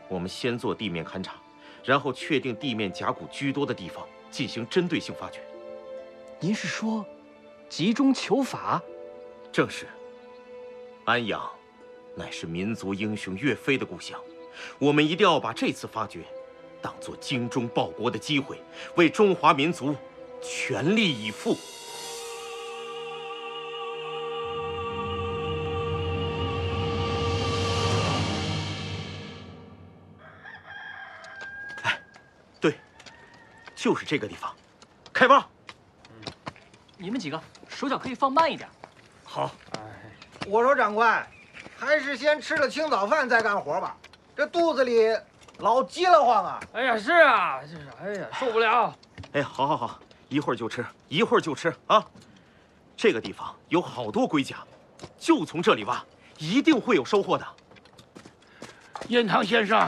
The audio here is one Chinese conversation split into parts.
我们先做地面勘察，然后确定地面甲骨居多的地方，进行针对性发掘。 您是说，集中求法？ 正是。安阳，乃是民族英雄岳飞的故乡，我们一定要把这次发掘当作精忠报国的机会，为中华民族全力以赴。哎，对，就是这个地方，开挖。 你们几个手脚可以放慢一点。 好。 我说长官，还是先吃了清早饭再干活吧，这肚子里老饥了慌啊！ 哎呀，是啊，就是，哎呀，受不了。 哎，好，一会儿就吃，一会儿就吃啊！这个地方有好多龟甲，就从这里挖，一定会有收获的。 燕堂先生，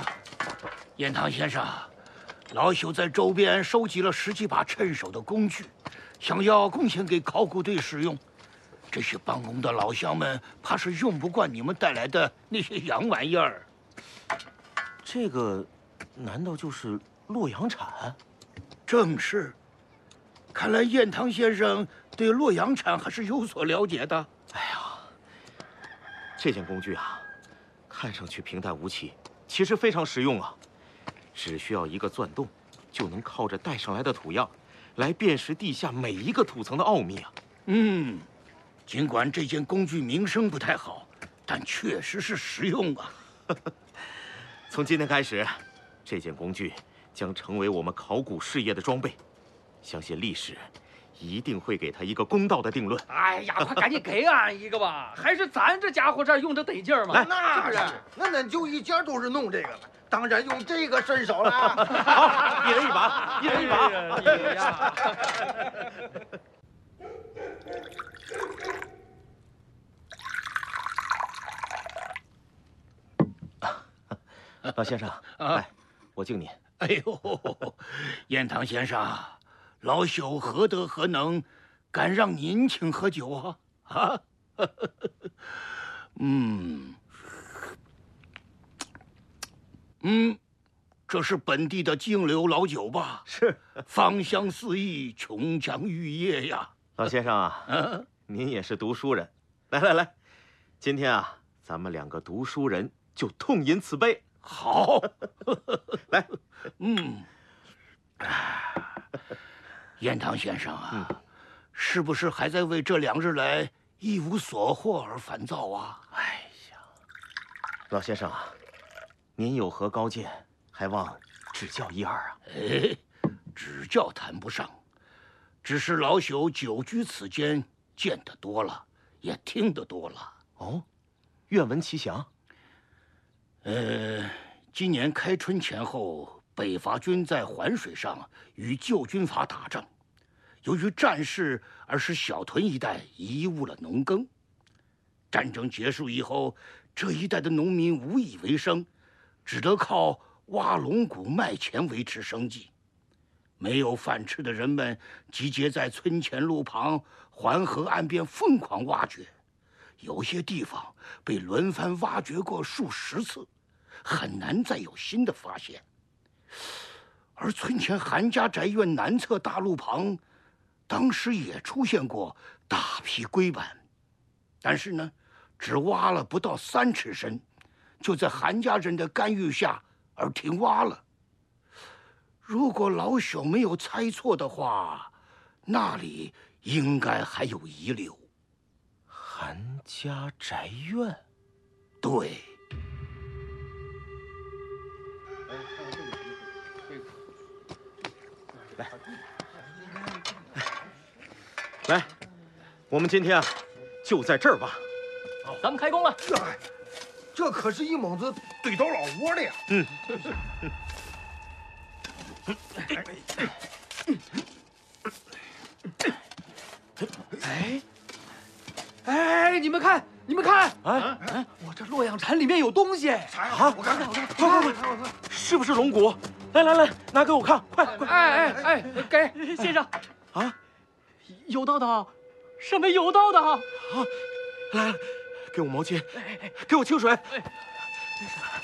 老朽在周边收集了10几把趁手的工具，想要贡献给考古队使用。这些办公的老乡们怕是用不惯你们带来的那些洋玩意儿。 这个，难道就是洛阳铲？ 正是。看来燕堂先生对洛阳铲还是有所了解的。 哎呀，这件工具啊，看上去平淡无奇，其实非常实用啊！只需要一个钻洞，就能靠着带上来的土样，来辨识地下每一个土层的奥秘啊！ 尽管这件工具名声不太好，但确实是实用啊。 从今天开始，这件工具将成为我们考古事业的装备，相信历史一定会给他一个公道的定论。 哎呀，快赶紧给俺一个吧！还是咱这家伙这儿用着得劲儿嘛。 来， 那是，那咱就一家都是弄这个的，当然用这个伸手了。 好，一人一把，一人一把。 你呀， 老先生，来，我敬您。 哎呦，燕堂先生，老朽何德何能，敢让您请喝酒啊？啊，这是本地的净流老酒吧？ 是， 芳香四溢，琼浆玉液呀。 老先生啊，您也是读书人，来，今天啊，咱们2个读书人就痛饮此杯。 好， 来， 燕堂先生啊，是不是还在为这2日来一无所获而烦躁啊？ 哎呀，老先生啊，您有何高见，还望指教一二啊？ 哎，指教谈不上，只是老朽久居此间，见得多了，也听得多了。 哦，愿闻其详。 今年开春前后，北伐军在环水上与旧军阀打仗，由于战事而使小屯一带贻误了农耕。战争结束以后，这一带的农民无以为生，只得靠挖龙骨卖钱维持生计。没有饭吃的人们集结在村前路旁、环河岸边疯狂挖掘，有些地方被轮番挖掘过数10次，很难再有新的发现。而村前韩家宅院南侧大路旁，当时也出现过大批龟板，但是呢，只挖了不到3尺深，就在韩家人的干预下而停挖了。如果老朽没有猜错的话，那里应该还有遗留。 韩家宅院， 对。 来，我们今天啊，就在这儿挖。 咱们开工了。 这可是一猛子对倒老窝的呀！ 哎，你们看，我这洛阳铲里面有东西。 啊！我看，快！是不是龙骨？来，拿给我看，快！ 哎，给先生啊， 有道的，上面有道的。 来，给我毛巾，给我清水。